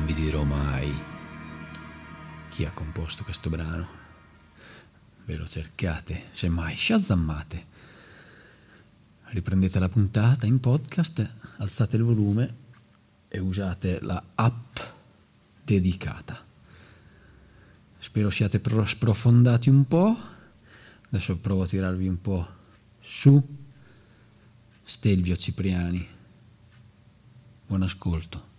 non vi dirò mai chi ha composto questo brano. Ve lo cercate, semmai shazammate. Riprendete la puntata in podcast, alzate il volume e usate la app dedicata. Spero siate sprofondati un po'. Adesso provo a tirarvi un po' su. Stelvio Cipriani. Buon ascolto.